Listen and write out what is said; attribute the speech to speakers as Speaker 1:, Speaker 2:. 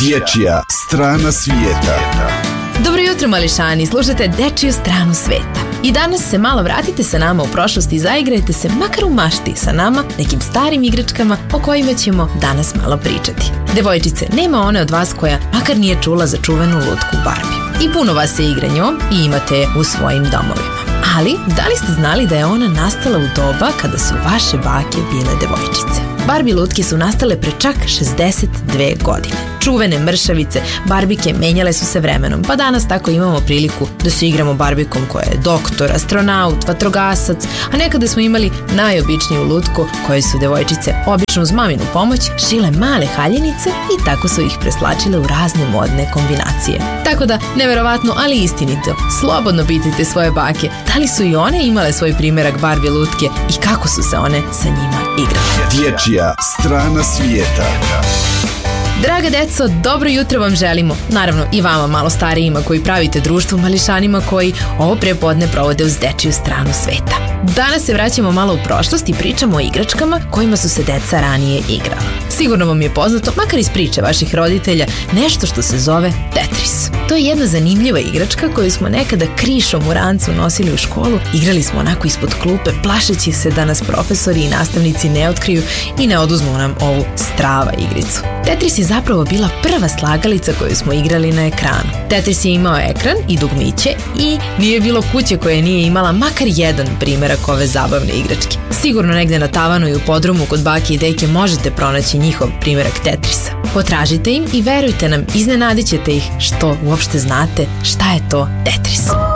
Speaker 1: Dječja strana svijeta.
Speaker 2: Dobro jutro, mališani, slušate Dečiju stranu sveta. I danas se malo vratite sa nama u prošlost i zaigrajte se makar u mašti sa nama nekim starim igračkama o kojima ćemo danas malo pričati. Devojčice, nema one od vas koja makar nije čula za čuvenu lutku Barbie. I puno vas se igra njom i imate je u svojim domovima. Ali, da li ste znali da je ona nastala u doba kada su vaše bake bile devojčice? Barbie lutke su nastale pre čak 62 godine. Čuvene mršavice, barbike menjale su se vremenom, pa danas tako imamo priliku da se igramo barbikom koja je doktor, astronaut, vatrogasac, a nekada smo imali najobičniju lutku koje su devojčice obično uz maminu pomoć šile male haljinice i tako su ih preslačile u razne modne kombinacije. Tako da, neverovatno, ali istinito, slobodno pitajte svoje bake da li su i one imale svoj primerak Barbie lutke i kako su se one sa njima igrale.
Speaker 1: Dječja strana svijeta.
Speaker 2: Draga deco, dobro jutro vam želimo. Naravno i vama malo starijima koji pravite društvo, mališanima koji ovo prepodne provode uz Dečiju stranu sveta. Danas se vraćamo malo u prošlost i pričamo o igračkama kojima su se deca ranije igrala. Sigurno vam je poznato, makar iz priče vaših roditelja, nešto što se zove Tetris. To je jedna zanimljiva igračka koju smo nekada krišom u rancu nosili u školu. Igrali smo onako ispod klupe, plašeći se da nas profesori i nastavnici ne otkriju i ne oduzmu nam ovu strava igricu. Tetris je zapravo bila prva slagalica koju smo igrali na ekranu. Tetris je imao ekran i dugmiće i nije bilo kuće koje nije imala makar jedan primerak ove zabavne igračke. Sigurno negde na tavanu i u podrumu kod bake i deke možete pronaći njihov primerak Tetrisa. Potražite im i verujte nam, iznenadit ćete ih što uopšte znate šta je to Tetris.